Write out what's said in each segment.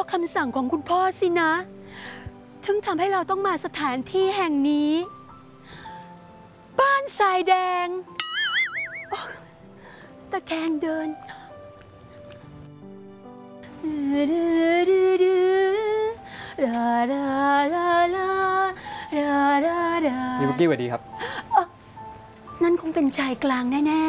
คำสั่งของคุณพ่อสินะถึงทำให้เราต้องมาสถานที่แห่งนี้บ้านทรายแดงตะแคงเดินพี่ปุ๊กกี้สวัสดีครับนั่นคงเป็นชายกลางแน่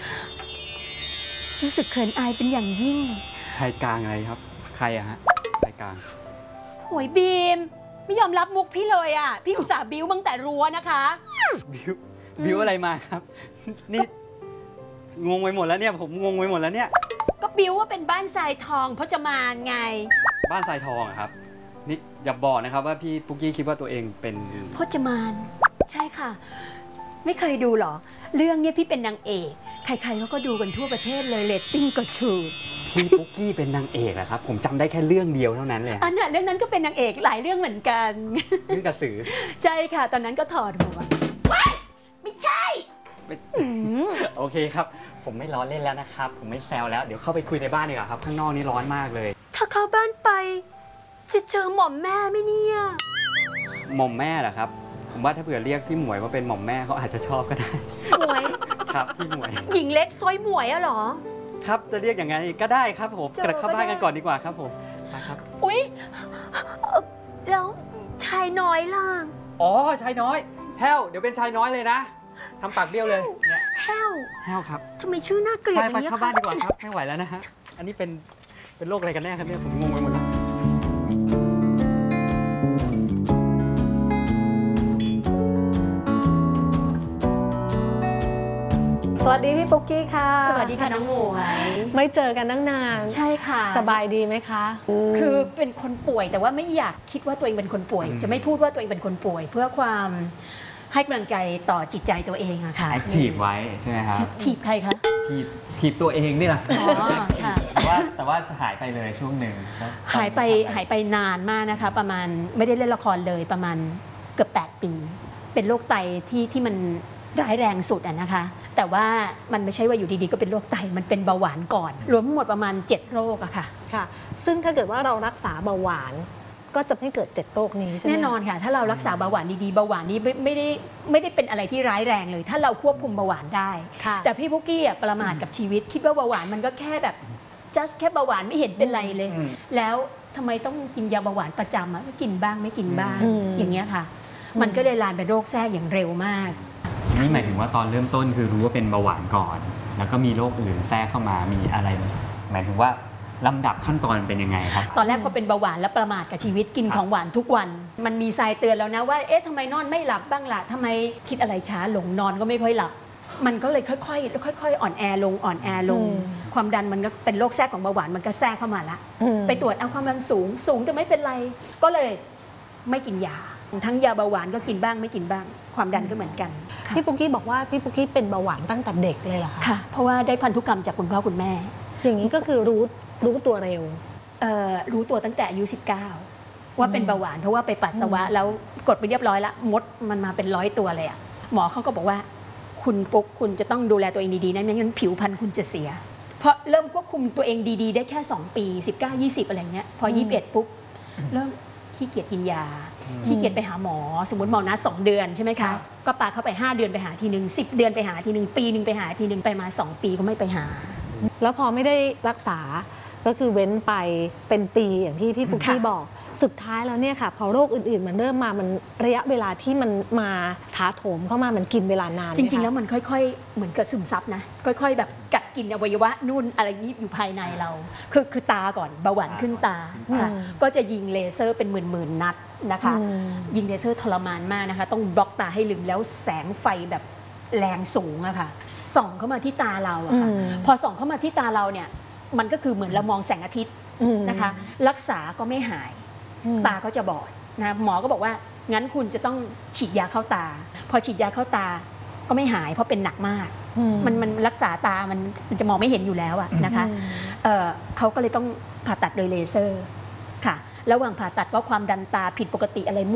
ๆรู้สึกเขินอายเป็นอย่างยิ่งชายกลางอะไรครับใครอะฮะชายกลางโหยบีมไม่ยอมรับมุกพี่เลยอ่ะพี่อุตส่าห์บิ้วตั้งแต่รั้วนะคะบิ้วอะไรมาครับนี่งงไปหมดแล้วเนี่ยผมงงไปหมดแล้วเนี่ยก็บิ้วว่าเป็นบ้านทรายทองพจมานไงบ้านทรายทองอะครับนี่อย่าบอกนะครับว่าพี่ปุ๊กกี้คิดว่าตัวเองเป็นพจมานใช่ค่ะไม่เคยดูหรอเรื่องนี้พี่เป็นนางเอกใครๆเขาก็ดูกันทั่วประเทศเลยเรตติ้งก็ชูดพี่ปุ๊กกี้เป็นนางเอกเหรอครับผมจำได้แค่เรื่องเดียวเท่านั้นเลยอันน่ะเรื่องนั้นก็เป็นนางเอกหลายเรื่องเหมือนกันเรื่องกระสือใช่ค่ะตอนนั้นก็ถอดหัวไม่ใช่โอเคครับผมไม่ล้อเล่นแล้วนะครับผมไม่แซวแล้วเดี๋ยวเข้าไปคุยในบ้านดีกว่าครับข้างนอกนี่ร้อนมากเลยถ้าเข้าบ้านไปจะเจอหม่อมแม่ไหมเนี่ยหม่อมแม่เหรอครับผมว่าถ้าเผื่อเรียกพี่หมวยว่าเป็นหม่อมแม่เขาอาจจะชอบก็ได้หมวยครับพี่หมวยหญิงเล็กซอยหมวยอะเหรอครับจะเรียกอย่างไงก็ได้ครับผมกลับเข้าบ้านกันก่อนดีกว่าครับผมไปครับอุ๊ยแล้วชายน้อยล่ะอ๋อชายน้อยแห้วเดี๋ยวเป็นชายน้อยเลยนะทำปากเบี้ยวเลยเนี่ยแห้วครับทำไมชื่อน่าเกลียดอย่างนี้ไปเข้าบ้านดีกว่าครับไม่ไหวแล้วนะฮะอันนี้เป็นโรคอะไรกันแน่ครับเนี่ยผมงงไปหมดแล้วสวัสดีพี่ปุ๊กกี้ค่ะสวัสดีค่ะน้องหมวยไม่เจอกันตั้งนานใช่ค่ะสบายดีไหมคะคือเป็นคนป่วยแต่ว่าไม่อยากคิดว่าตัวเองเป็นคนป่วยจะไม่พูดว่าตัวเองเป็นคนป่วยเพื่อความให้กำลังใจต่อจิตใจตัวเองอะค่ะแอคทีฟไว้ใช่ไหมครับถีบใครคะถีบตัวเองนี่แหละค่ะแต่ว่าหายไปเลยช่วงหนึ่งหายไปนานมากนะคะประมาณไม่ได้เล่นละครเลยประมาณเกือบ8 ปีเป็นโรคไตที่มันร้ายแรงสุดอะนะคะแต่ว่ามันไม่ใช่ว่าอยู่ดีๆก็เป็นโรคไตมันเป็นเบาหวานก่อนรวมทั้งหมดประมาณ7โรคอะค่ะค่ะซึ่งถ้าเกิดว่าเรารักษาเบาหวานก็จะไม่เกิด7โรคนี้ใช่ไหมแน่นอนค่ะถ้าเรารักษาเบาหวานดีๆเบาหวานนี้ไม่ได้เป็นอะไรที่ร้ายแรงเลยถ้าเราควบคุมเบาหวานได้แต่พี่พุกกี้ประมาทกับชีวิตคิดว่าเบาหวานมันก็แค่แบบ just แค่เบาหวานไม่เห็นเป็นไรเลยแล้วทำไมต้องกินยาเบาหวานประจำก็กินบ้างไม่กินบ้างอย่างเงี้ยค่ะมันก็เลยลามเป็นโรคแทรกอย่างเร็วมากนี่หมายถึงว่าตอนเริ่มต้นคือรู้ว่าเป็นเบาหวานก่อนแล้วก็มีโรคอื่นแทรกเข้ามามีอะไรหมายถึงว่าลำดับขั้นตอนเป็นยังไงครับตอนแรกพอเป็นเบาหวานแล้วประมาทกับชีวิตกินของหวานทุกวันมันมีทรายเตือนแล้วนะว่าเอ๊ะทำไมนอนไม่หลับบ้างล่ะทำไมคิดอะไรช้าลงนอนก็ไม่ค่อยหลับมันก็เลยค่อยๆอ่อนแอลงความดันมันก็เป็นโรคแทรกของเบาหวานมันก็แทรกเข้ามาละไปตรวจเอาความดันสูงแต่ไม่เป็นไรก็เลยไม่กินยาทั้งยาเบาหวานก็กินบ้างไม่กินบ้างความดันก็เหมือนกันพี่ปุ๊กกี้บอกว่าพี่ปุ๊กกี้เป็นเบาหวานตั้งแต่เด็กเลยเหรอค่ะเพราะว่าได้พันธุกรรมจากคุณพ่อคุณแม่อย่างนี้ก็คือรู้ตัวเร็วรู้ตัวตั้งแต่อายุ19ว่าเป็นเบาหวานเพราะว่าไปปัสสาวะแล้วกดไปเรียบร้อยแล้วมดมันมาเป็น100 ตัวเลยอะหมอเขาก็บอกว่าคุณปุ๊กคุณจะต้องดูแลตัวเองดีๆนะไม่งั้นผิวพรรณคุณจะเสียเพราะเริ่มควบคุมตัวเองดีๆได้แค่2 ปี19 20อะไรเงี้ยพอ21ปุ๊บเริ่มขี้เกียจกินยาขี้เกียจไปหาหมอสมมติหมอนัด2 เดือนใช่ไหมคะก็ปาเข้าไป5 เดือนไปหาทีนึง10 เดือนไปหาทีนึงปีนึงไปหาทีนึงไปมา2 ปีก็ไม่ไปหาแล้วพอไม่ได้รักษาก็คือเว้นไปเป็นปีอย่างที่พี่ปุ๊กกี้บอกสุดท้ายแล้วเนี่ยค่ะพอโรคอื่นๆมันเริ่มมามันระยะเวลาที่มันมาถาโถมเข้ามามันกินเวลานานจริงๆแล้วมันค่อยๆเหมือนกับซึมซับนะค่อยๆแบบกัดกินอวัยวะนู่นอะไรนี้อยู่ภายในเราคือตาก่อนเบาหวานขึ้นตาค่ะก็จะยิงเลเซอร์เป็นหมื่นๆนัดนะคะยิงเลเซอร์ทรมานมากนะคะต้องบล็อกตาให้ลืมแล้วแสงไฟแบบแรงสูงอะค่ะส่องเข้ามาที่ตาเราอะค่ะพอส่องเข้ามาที่ตาเราเนี่ยมันก็คือเหมือนเรามองแสงอาทิตย์นะคะรักษาก็ไม่หายตาก็จะบอดนะหมอก็บอกว่างั้นคุณจะต้องฉีดยาเข้าตาพอฉีดยาเข้าตาก็ไม่หายเพราะเป็นหนักมากมันรักษาตามันจะมองไม่เห็นอยู่แล้วอะนะคะเขาก็เลยต้องผ่าตัดโดยเลเซอร์ค่ะระหว่างผ่าตัดก็ความดันตาผิดปกติอะไร